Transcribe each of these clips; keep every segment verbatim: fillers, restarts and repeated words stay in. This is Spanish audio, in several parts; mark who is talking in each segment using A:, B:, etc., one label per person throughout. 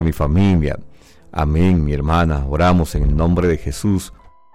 A: mi familia. Amén, mi hermana. Oramos en el nombre de Jesús.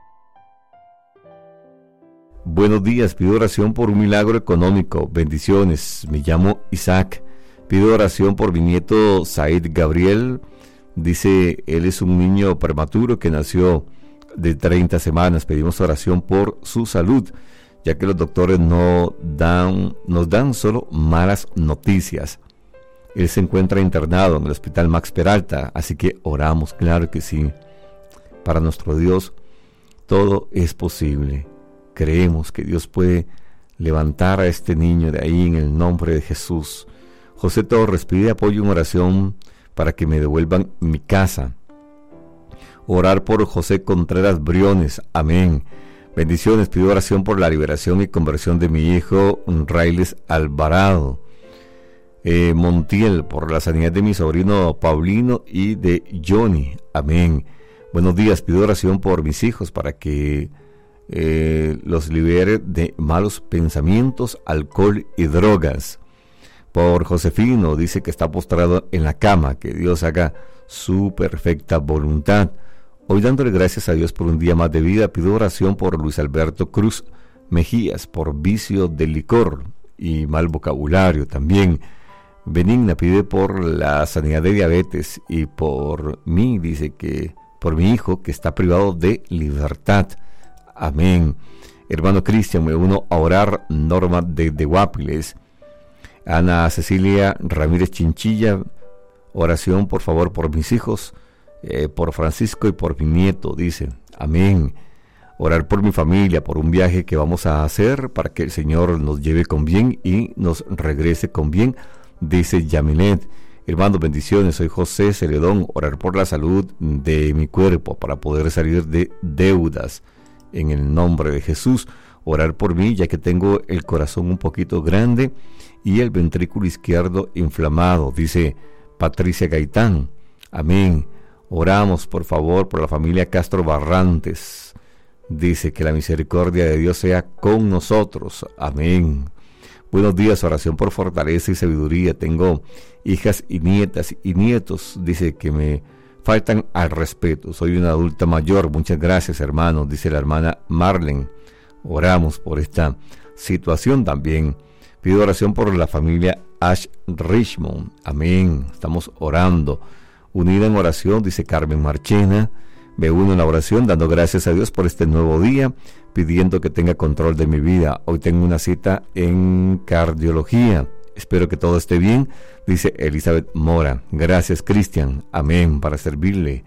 A: Buenos días, pido oración por un milagro económico. Bendiciones. Me llamo Isaac. Pido oración por mi nieto Said Gabriel. Dice, él es un niño prematuro que nació de treinta semanas. Pedimos oración por su salud, ya que los doctores no dan, nos dan solo malas noticias. Él se encuentra internado en el Hospital Max Peralta, así que oramos, claro que sí. Para nuestro Dios todo es posible. Creemos que Dios puede levantar a este niño de ahí en el nombre de Jesús. José Torres pide apoyo en oración para que me devuelvan mi casa. Orar por José Contreras Briones. Amén. Bendiciones. Pido oración por la liberación y conversión de mi hijo Railes Alvarado. Eh, Montiel, por la sanidad de mi sobrino Paulino y de Johnny. Amén. Buenos días. Pido oración por mis hijos para que eh, los libere de malos pensamientos, alcohol y drogas. Por Josefino, dice que está postrado en la cama, que Dios haga su perfecta voluntad. Hoy, dándole gracias a Dios por un día más de vida, pido oración por Luis Alberto Cruz Mejías, por vicio de licor y mal vocabulario también. Benigna pide por la sanidad de diabetes y por mí, dice que por mi hijo que está privado de libertad. Amén. Hermano Cristian, me uno a orar. Norma de, de Guapiles. Ana Cecilia Ramírez Chinchilla, oración por favor por mis hijos, eh, por Francisco y por mi nieto, dice. Amén. Orar por mi familia, por un viaje que vamos a hacer para que el Señor nos lleve con bien y nos regrese con bien, dice Yamilet. Hermanos, bendiciones, soy José Celedón. Orar por la salud de mi cuerpo para poder salir de deudas en el nombre de Jesús. Orar por mí, ya que tengo el corazón un poquito grande y el ventrículo izquierdo inflamado, dice Patricia Gaitán. Amén. Oramos por favor por la familia Castro Barrantes. Dice que la misericordia de Dios sea con nosotros. Amén. Buenos días, oración por fortaleza y sabiduría. Tengo hijas y nietas y nietos, dice que me faltan al respeto. Soy una adulta mayor. Muchas gracias, hermanos, dice la hermana Marlene. Oramos por esta situación también. Pido oración por la familia Ash Richmond. Amén. Estamos orando. Unida en oración, dice Carmen Marchena. Me uno en la oración, dando gracias a Dios por este nuevo día, pidiendo que tenga control de mi vida. Hoy tengo una cita en cardiología. Espero que todo esté bien, dice Elizabeth Mora. Gracias, Cristian. Amén, para servirle.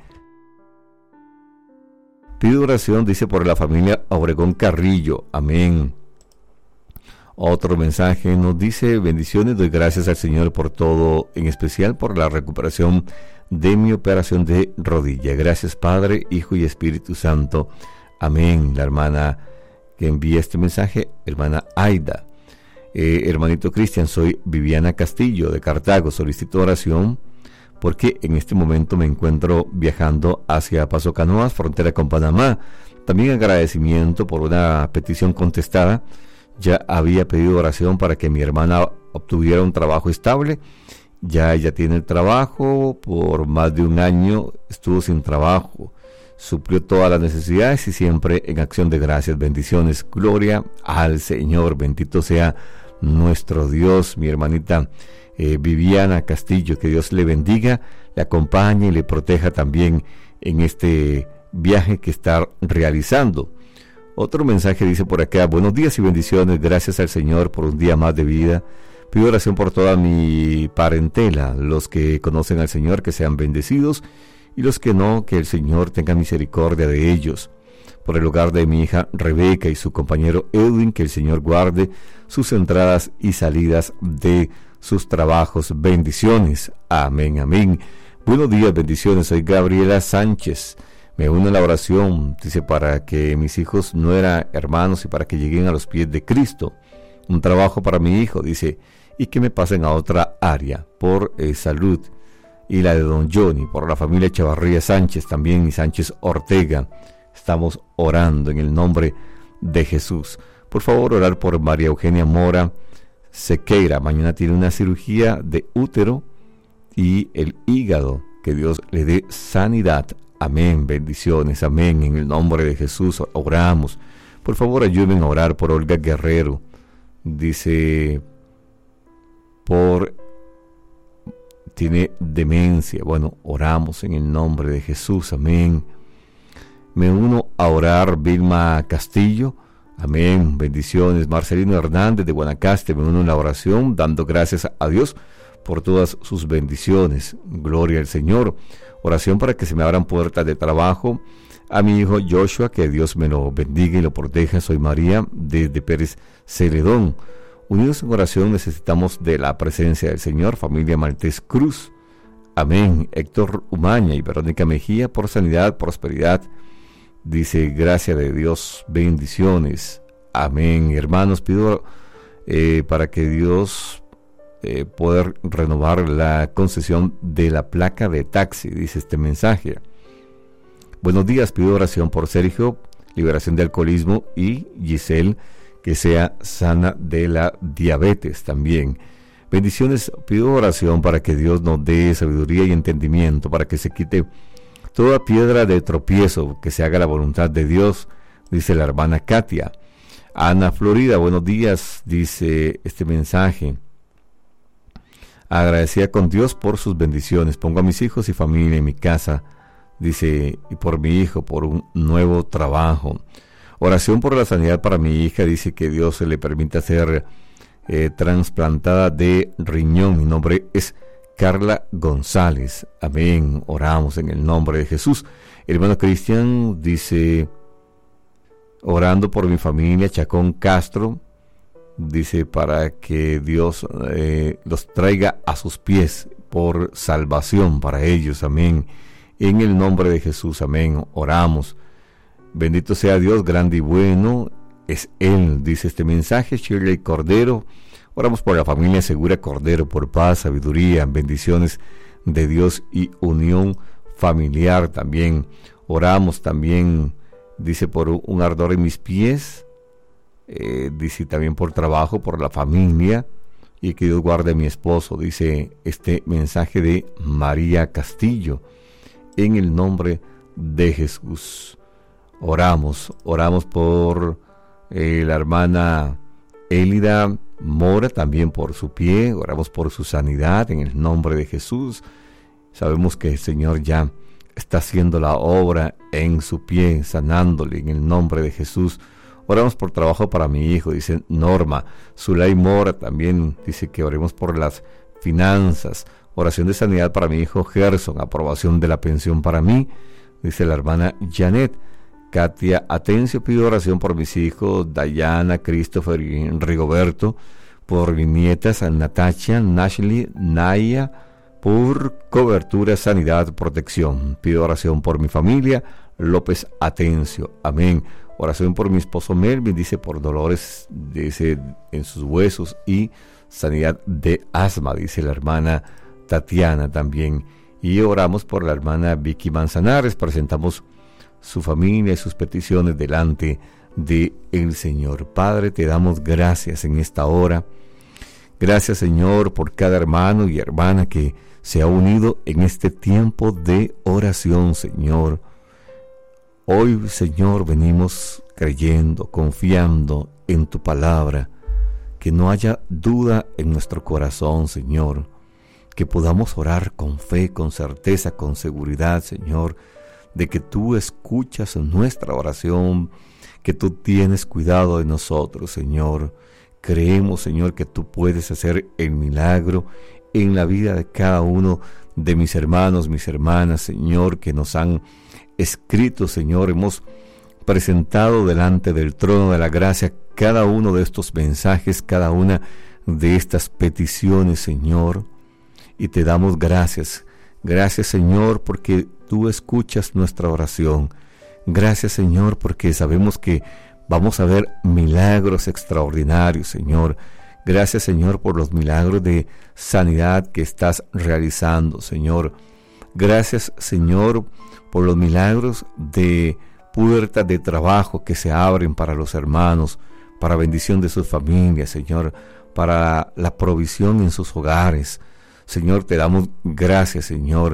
A: Pido oración, dice, por la familia Obregón Carrillo. Amén. Otro mensaje nos dice: bendiciones, doy gracias al Señor por todo, en especial por la recuperación de mi operación de rodilla. Gracias, Padre, Hijo y Espíritu Santo. Amén. La hermana que envía este mensaje, hermana Aida. Eh, hermanito Cristian, soy Viviana Castillo de Cartago. Solicito oración porque en este momento me encuentro viajando hacia Paso Canoas, frontera con Panamá. También agradecimiento por una petición contestada. Ya había pedido oración para que mi hermana obtuviera un trabajo estable. Ya ella tiene el trabajo, por más de un año estuvo sin trabajo. Suplió todas las necesidades y siempre en acción de gracias. Bendiciones, gloria al Señor. Bendito sea nuestro Dios, mi hermanita eh, Viviana Castillo. Que Dios le bendiga, le acompañe y le proteja también en este viaje que está realizando. Otro mensaje dice por acá: buenos días y bendiciones, gracias al Señor por un día más de vida. Pido oración por toda mi parentela, los que conocen al Señor, que sean bendecidos, y los que no, que el Señor tenga misericordia de ellos. Por el hogar de mi hija Rebeca y su compañero Edwin, que el Señor guarde sus entradas y salidas de sus trabajos. Bendiciones. Amén, amén. Buenos días, bendiciones. Soy Gabriela Sánchez. Me uno a la oración, dice, para que mis hijos no eran hermanos y para que lleguen a los pies de Cristo. Un trabajo para mi hijo, dice, y que me pasen a otra área por eh, salud. Y la de don Johnny, por la familia Chavarría Sánchez también y Sánchez Ortega. Estamos orando en el nombre de Jesús. Por favor, orar por María Eugenia Mora Sequeira. Mañana tiene una cirugía de útero y el hígado. que Dios le dé sanidad. Amén, bendiciones, amén, en el nombre de Jesús oramos. Por favor, ayúdenme a orar por Olga Guerrero. Dice, por, tiene demencia. Bueno, oramos en el nombre de Jesús, amén. Me uno a orar, Vilma Castillo, amén, bendiciones. Marcelino Hernández de Guanacaste, me uno en la oración, dando gracias a Dios por todas sus bendiciones. Gloria al Señor. Oración para que se me abran puertas de trabajo. A mi hijo Joshua, que Dios me lo bendiga y lo proteja. Soy María desde Pérez Celedón. Unidos en oración necesitamos de la presencia del Señor. Familia Maltés Cruz. Amén. Héctor Umaña y Verónica Mejía, por sanidad, prosperidad. Dice, gracia de Dios, bendiciones. Amén. Hermanos, pido eh, para que Dios eh, pueda renovar la concesión de la placa de taxi, dice este mensaje. Buenos días, pido oración por Sergio, liberación de alcoholismo, y Giselle, que sea sana de la diabetes también. Bendiciones, pido oración para que Dios nos dé sabiduría y entendimiento, para que se quite toda piedra de tropiezo, que se haga la voluntad de Dios, dice la hermana Katia. Ana Florida, buenos días, dice este mensaje. Agradecida con Dios por sus bendiciones. Pongo a mis hijos y familia en mi casa, dice, y por mi hijo, por un nuevo trabajo. Oración por la sanidad para mi hija, dice que Dios se le permita ser eh, trasplantada de riñón. Mi nombre es Carla González. Amén. Oramos en el nombre de Jesús. El hermano Cristian dice, orando por mi familia, Chacón Castro, dice, para que Dios eh, los traiga a sus pies por salvación para ellos. Amén. En el nombre de Jesús. Amén. Oramos. Bendito sea Dios, grande y bueno es Él, dice este mensaje. Shirley Cordero. Oramos por la familia Segura Cordero, por paz, sabiduría, bendiciones de Dios y unión familiar también. Oramos también, dice, por un ardor en mis pies. Eh, dice también por trabajo, por la familia, y que Dios guarde a mi esposo, dice este mensaje de María Castillo. En el nombre de Jesús oramos, oramos por eh, la hermana Élida Mora, también por su pie, oramos por su sanidad en el nombre de Jesús. Sabemos que el Señor ya está haciendo la obra en su pie, sanándole en el nombre de Jesús. Oramos por trabajo para mi hijo, dice Norma. Zulay Mora también dice que oremos por las finanzas. Oración de sanidad para mi hijo Gerson. Aprobación de la pensión para mí, dice la hermana Janet. Katia Atencio, pido oración por mis hijos Dayana, Christopher y Rigoberto, por mis nietas Natacha, Nashley, Naya, por cobertura, sanidad, protección. Pido oración por mi familia López Atencio. Amén. Oración por mi esposo Melvin, dice, por dolores, dice, en sus huesos y sanidad de asma, dice la hermana Tatiana también. Y oramos por la hermana Vicky Manzanares. Presentamos su familia y sus peticiones delante de el Señor. Padre, te damos gracias en esta hora. Gracias, Señor, por cada hermano y hermana que se ha unido en este tiempo de oración, Señor. Hoy, Señor, venimos creyendo, confiando en tu palabra, que no haya duda en nuestro corazón, Señor, que podamos orar con fe, con certeza, con seguridad, Señor, de que tú escuchas nuestra oración, que tú tienes cuidado de nosotros, Señor. Creemos, Señor, que tú puedes hacer el milagro en la vida de cada uno de mis hermanos, mis hermanas, Señor, que nos han escrito, Señor. Hemos presentado delante del trono de la gracia cada uno de estos mensajes, cada una de estas peticiones, Señor, y te damos gracias. Gracias, Señor, porque tú escuchas nuestra oración. Gracias, Señor, porque sabemos que vamos a ver milagros extraordinarios, Señor. Gracias, Señor, por los milagros de sanidad que estás realizando, Señor. Gracias, Señor, por los milagros de puertas de trabajo que se abren para los hermanos, para bendición de sus familias, Señor, para la provisión en sus hogares. Señor, te damos gracias, Señor,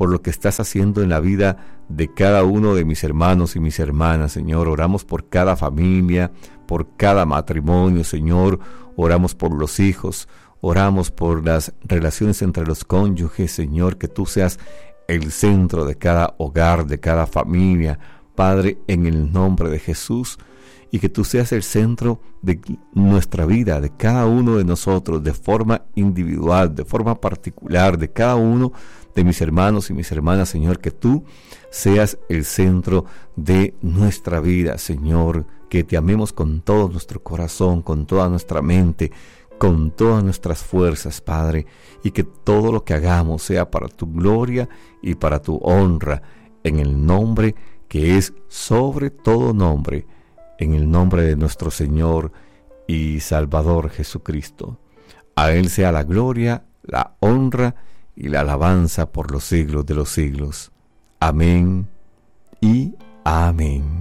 A: por lo que estás haciendo en la vida de cada uno de mis hermanos y mis hermanas, Señor. Oramos por cada familia, por cada matrimonio, Señor. Oramos por los hijos, oramos por las relaciones entre los cónyuges, Señor, que tú seas el centro de cada hogar, de cada familia, Padre, en el nombre de Jesús, y que tú seas el centro de nuestra vida, de cada uno de nosotros, de forma individual, de forma particular, de cada uno de mis hermanos y mis hermanas, Señor, que tú seas el centro de nuestra vida, Señor, que te amemos con todo nuestro corazón, con toda nuestra mente, con todas nuestras fuerzas, Padre, y que todo lo que hagamos sea para tu gloria y para tu honra, en el nombre que es sobre todo nombre, en el nombre de nuestro Señor y Salvador Jesucristo. A Él sea la gloria, la honra y la alabanza por los siglos de los siglos. Amén y amén.